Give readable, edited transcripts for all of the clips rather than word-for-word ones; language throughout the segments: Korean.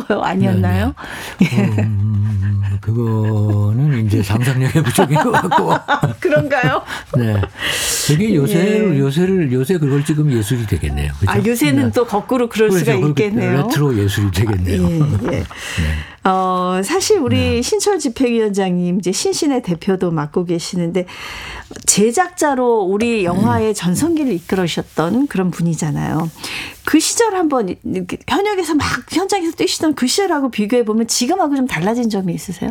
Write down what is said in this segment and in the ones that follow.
아니었나요? 그거는 이제 상상력의 부족인 것 같고. 그런가요? 네. 되게 요새 그걸 찍으면 예술이 되겠네요. 그렇죠? 아, 요새는 또 거꾸로 그럴 수가 있겠네요. 레트로 예술이 되겠네요. 네. 사실 우리 신철 집행위원장님 이제 신신의 대표도 맡고 계시는데 제작자로 우리 영화의 전성기를 이끌으셨던 그런 분이잖아요. 그 시절 한번 현역에서 막 현장에서 뛰시던 그 시절하고 비교해 보면 지금하고 좀 달라진 점이 있으세요?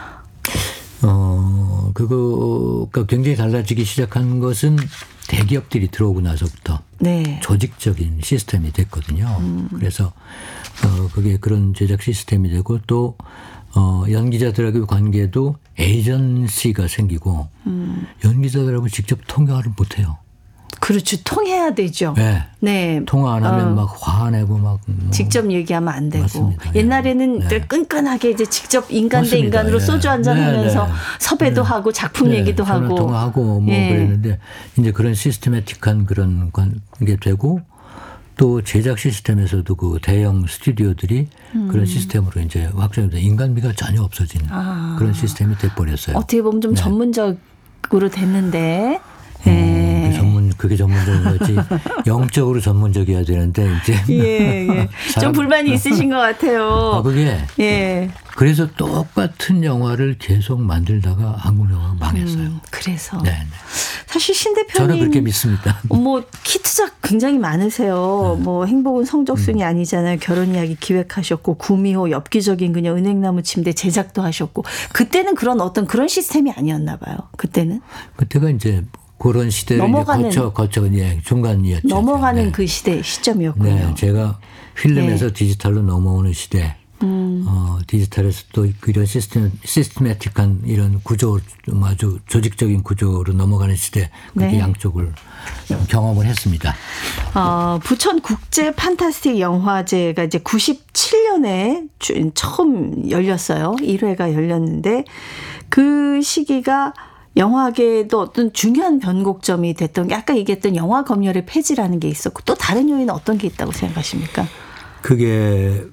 그거가 굉장히 달라지기 시작한 것은 대기업들이 들어오고 나서부터 네. 조직적인 시스템이 됐거든요. 그래서 그게 그런 제작 시스템이 되고 또 연기자들하고의 관계도 에이전시가 생기고 연기자들하고 직접 통화를 못해요. 그렇죠. 통해야 되죠. 네. 네. 통화 안 하면 막 화내고 막. 직접 얘기하면 안 되고. 맞습니다. 옛날에는 끈끈하게 이제 직접 인간 대 인간으로 소주 한잔 하면서 섭외도 하고 작품 얘기도 하고. 통화하고 뭐 그랬는데 이제 그런 시스테매틱한 그런 게 되고 또 제작 시스템에서도 그 대형 스튜디오들이 그런 시스템으로 이제 확장이 돼 인간미가 전혀 없어진 그런 시스템이 돼버렸어요. 어떻게 보면 좀 전문적으로 됐는데. 그게 전문적인 거지. 영적으로 전문적이어야 되는데 이제 좀 불만이 있으신 것 같아요. 그게 그래서 똑같은 영화를 계속 만들다가 한국 영화가 망했어요. 그래서 네. 사실 신 대표님 저는 그렇게 믿습니다. 뭐 히트작 굉장히 많으세요. 뭐 행복은 성적순이 아니잖아요. 결혼 이야기 기획하셨고 구미호 엽기적인 그녀 은행나무 침대 제작도 하셨고 그때는 그런 시스템이 아니었나 봐요. 그때가 이제 그런 시대를 거쳐 중간이었죠. 넘어가는 그 시점이었군요. 네, 제가 필름에서 디지털로 넘어오는 시대, 디지털에서 또 이런 시스테매틱한 이런 구조, 아주 조직적인 구조로 넘어가는 시대, 그렇게 양쪽을 경험을 했습니다. 부천 국제 판타스틱 영화제가 이제 97년에 처음 열렸어요. 1회가 열렸는데 그 시기가 영화계에도 어떤 중요한 변곡점이 됐던 게 아까 얘기했던 영화 검열의 폐지라는 게 있었고 또 다른 요인은 어떤 게 있다고 생각하십니까? 그게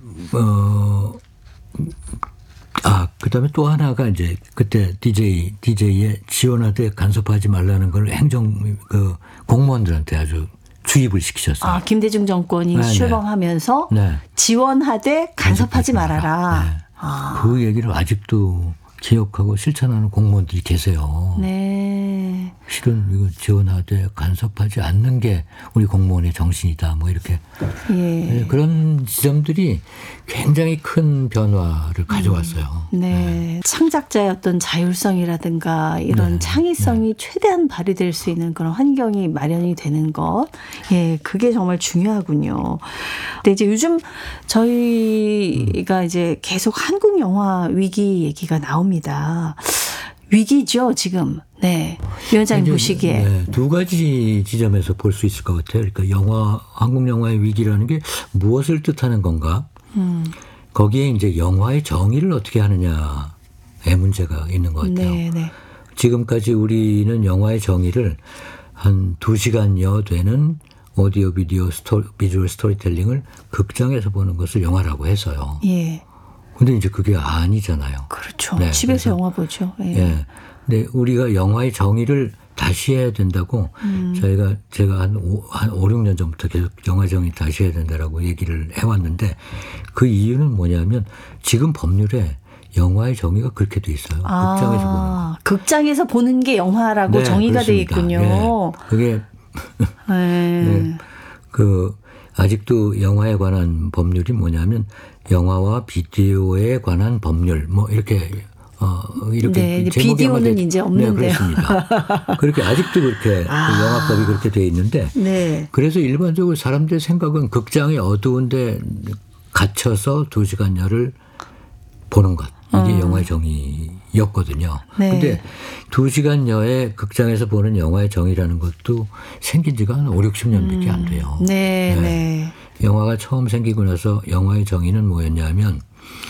그다음에 또 하나가 이제 그때 DJ에 지원하되 간섭하지 말라는 걸 공무원들한테 아주 주입을 시키셨어요. 김대중 정권이 출범하면서 지원하되 간섭하지 말아라. 네. 그 얘기를 아직도 기억하고 실천하는 공무원들이 계세요. 네. 실은 이거 지원하되 간섭하지 않는 게 우리 공무원의 정신이다. 뭐 이렇게 그런 지점들이 굉장히 큰 변화를 가져왔어요. 네. 창작자의 어떤 자율성이라든가 이런 창의성이 최대한 발휘될 수 있는 그런 환경이 마련이 되는 것. 그게 정말 중요하군요. 근데 이제 요즘 저희가 이제 계속 한국 영화 위기 얘기가 나옵니다. 위기죠, 지금. 네. 위원장님 보시기에. 두 가지 지점에서 볼 수 있을 것 같아요. 그러니까 한국 영화의 위기라는 게 무엇을 뜻하는 건가? 거기에 이제 영화의 정의를 어떻게 하느냐의 문제가 있는 것 같아요. 네. 지금까지 우리는 영화의 정의를 한 2시간여 되는 오디오 비디오 비주얼 스토리텔링을 극장에서 보는 것을 영화라고 해서요. 근데 이제 그게 아니잖아요. 그렇죠. 집에서 영화 보죠. 근데 우리가 영화의 정의를 다시 해야 된다고 제가 한 5, 6년 전부터 계속 영화 정의 다시 해야 된다라고 얘기를 해왔는데 그 이유는 뭐냐면 지금 법률에 영화의 정의가 그렇게 돼 있어요. 극장에서 보는 거. 극장에서 보는 게 영화라고 정의가 돼 있군요. 그게 아직도 영화에 관한 법률이 뭐냐면 영화와 비디오에 관한 법률 뭐 이렇게 비디오는 이제 없는데요. 그렇습니다. 그렇게 아직도 그렇게 영화법이 그렇게 돼 있는데 그래서 일반적으로 사람들의 생각은 극장의 어두운데 갇혀서 2시간여를 보는 것. 이게 영화의 정의였거든요. 근데 2시간여에 극장에서 보는 영화의 정의라는 것도 생긴 지가 한 5, 60년밖에 안 돼요. 영화가 처음 생기고 나서 영화의 정의는 뭐였냐면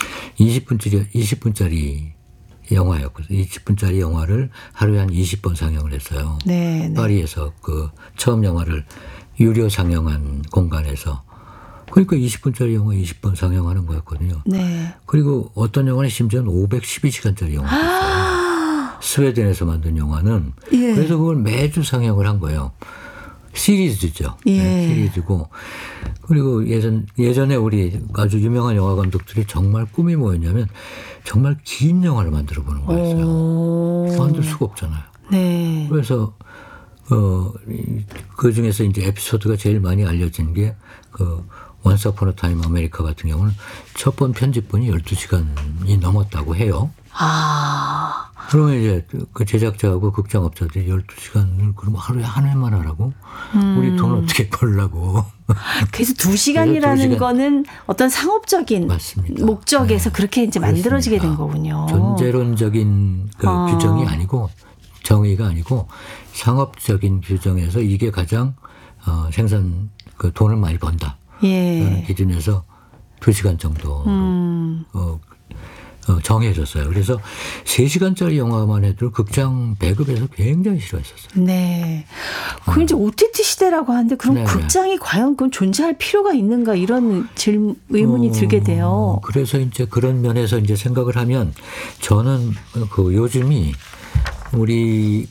20분짜리 영화였거든요. 20분짜리 영화를 하루에 한 20번 상영을 했어요. 파리에서 그 처음 영화를 유료 상영한 공간에서 그러니까 20분짜리 영화 20번 상영하는 거였거든요. 네. 그리고 어떤 영화는 심지어는 512시간짜리 영화가 있어요. 스웨덴에서 만든 영화는. 예. 그래서 그걸 매주 상영을 한 거예요. 시리즈죠. 예. 네, 시리즈고. 그리고 예전에 우리 아주 유명한 영화 감독들이 정말 꿈이 뭐였냐면 정말 긴 영화를 만들어 보는 거였어요. 만들 수가 없잖아요. 네. 그래서 그 중에서 이제 에피소드가 제일 많이 알려진 게 Once Upon a Time America 같은 경우는 첫 번 편집분이 12시간이 넘었다고 해요. 아. 그러면 이제 그 제작자하고 극장업자들이 12시간을 그럼 하루에 한 회만 하라고? 우리 돈 어떻게 벌라고. 그래서 2시간이라는 거는 어떤 상업적인 맞습니다. 목적에서 네. 그렇게 이제 만들어지게 된 거군요. 존재론적인 규정이 아니고 정의가 아니고 상업적인 규정에서 이게 가장 생산 돈을 많이 번다. 예. 기준에서 2시간 정도 정해졌어요. 그래서 3시간짜리 영화만 해도 극장 배급에서 굉장히 싫어했었어요. 네. 그럼 이제 OTT 시대라고 하는데 그럼 네네. 극장이 과연 그건 존재할 필요가 있는가 이런 의문이 들게 돼요. 그래서 이제 그런 면에서 이제 생각을 하면 저는 요즘이 우리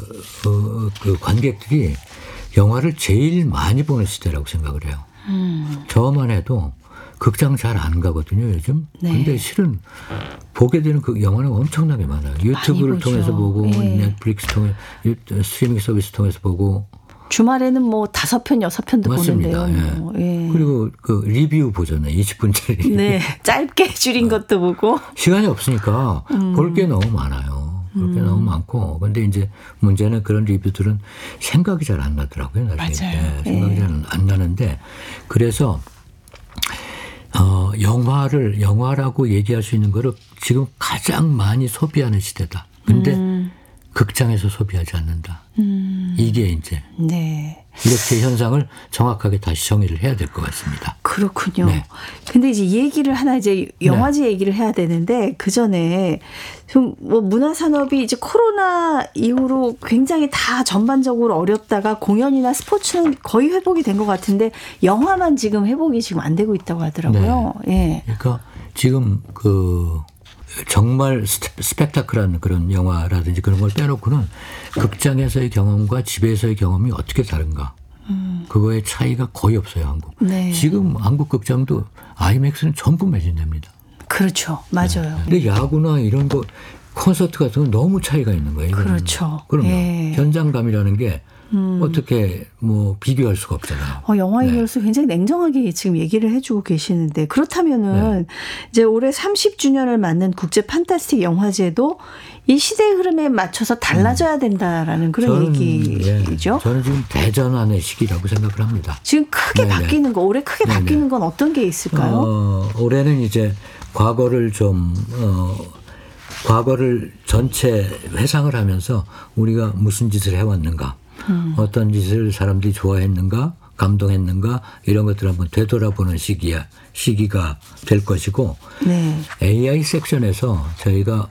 관객들이 영화를 제일 많이 보는 시대라고 생각을 해요. 저만 해도 극장 잘 안 가거든요, 요즘. 네. 근데 실은 보게 되는 그 영화는 엄청나게 많아요. 유튜브를 통해서 보고, 넷플릭스 통해, 스트리밍 서비스 통해서 보고. 주말에는 뭐 5편, 6편도 맞습니다. 보는데요. 예. 그리고 그 리뷰 보잖아요. 20분짜리. 네. 짧게 줄인 것도 보고. 시간이 없으니까 볼 게 너무 많아요. 볼 게 너무 많고. 근데 이제 문제는 그런 리뷰들은 생각이 잘 안 나더라고요. 나중에. 맞아요. 생각이 잘 안 나는데. 그래서 영화라고 얘기할 수 있는 거를 지금 가장 많이 소비하는 시대다. 근데 극장에서 소비하지 않는다. 이게 이제 네. 이렇게 현상을 정확하게 다시 정의를 해야 될 것 같습니다. 그렇군요. 네. 근데 이제 얘기를 하나 이제 영화제 얘기를 해야 되는데 그 전에 좀 뭐 문화 산업이 이제 코로나 이후로 굉장히 다 전반적으로 어렵다가 공연이나 스포츠는 거의 회복이 된 것 같은데 영화만 지금 회복이 지금 안 되고 있다고 하더라고요. 네. 예. 그러니까 지금 정말 스펙타클한 그런 영화라든지 그런 걸 빼놓고는 극장에서의 경험과 집에서의 경험이 어떻게 다른가. 그거의 차이가 거의 없어요, 한국. 네. 지금 한국 극장도 아이맥스는 전부 매진됩니다. 그렇죠. 맞아요. 네. 근데 야구나 이런 거 콘서트 같은 건 너무 차이가 있는 거예요. 그렇죠. 그럼요. 예. 현장감이라는 게 어떻게 뭐 비교할 수가 없잖아요. 영화인으로서 굉장히 냉정하게 지금 얘기를 해주고 계시는데 그렇다면은 이제 올해 30주년을 맞는 국제 판타스틱 영화제도 이 시대의 흐름에 맞춰서 달라져야 된다라는 그런 얘기죠. 저는 지금 대전환의 시기라고 생각을 합니다. 지금 크게 바뀌는 거, 올해 크게 바뀌는 건 어떤 게 있을까요? 올해는 이제 과거를 전체 회상을 하면서 우리가 무슨 짓을 해왔는가. 어떤 짓을 사람들이 좋아했는가, 감동했는가 이런 것들을 한번 되돌아보는 시기가 될 것이고 AI 섹션에서 저희가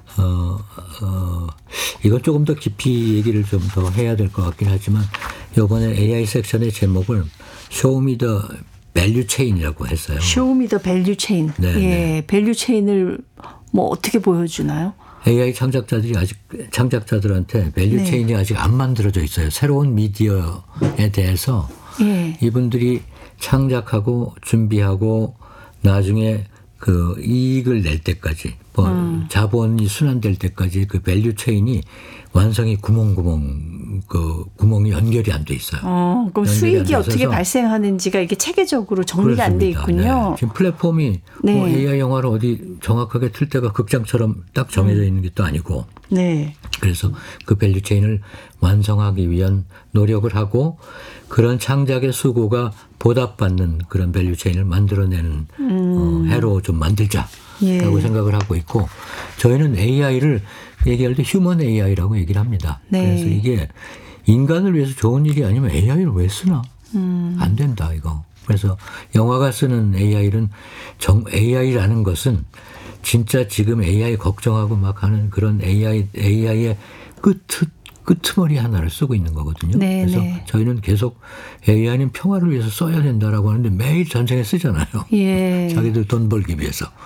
이건 조금 더 깊이 얘기를 좀 더 해야 될 것 같긴 하지만 이번에 AI 섹션의 제목을 Show Me the Value Chain이라고 했어요. Show Me the Value Chain. 예, 밸류 체인을 뭐 어떻게 보여주나요? AI 창작자들한테 밸류 체인이 아직 안 만들어져 있어요. 새로운 미디어에 대해서 이분들이 창작하고 준비하고 나중에 그 이익을 낼 때까지 자본이 순환될 때까지 그 밸류 체인이 완성이 구멍이 연결이 안 돼 있어요. 그럼 수익이 어떻게 발생하는지가 이게 체계적으로 정리가 안 돼 있군요. 네. 지금 플랫폼이 뭐 AI 영화를 어디 정확하게 틀 때가 극장처럼 딱 정해져 있는 게 또 아니고. 그래서 그 밸류 체인을 완성하기 위한 노력을 하고 그런 창작의 수고가 보답받는 그런 밸류 체인을 만들어내는 해로 좀 만들자라고 생각을 하고 있고 저희는 AI를 얘기할 때 휴먼 AI라고 얘기를 합니다. 그래서 이게 인간을 위해서 좋은 일이 아니면 AI를 왜 쓰나? 안 된다 이거. 그래서 영화가 쓰는 AI라는 것은 진짜 지금 AI 걱정하고 막 하는 그런 AI의 끄트머리 하나를 쓰고 있는 거거든요. 네, 그래서 네. 저희는 계속 AI는 평화를 위해서 써야 된다라고 하는데 매일 전쟁에 쓰잖아요. 예. 자기들 돈 벌기 위해서.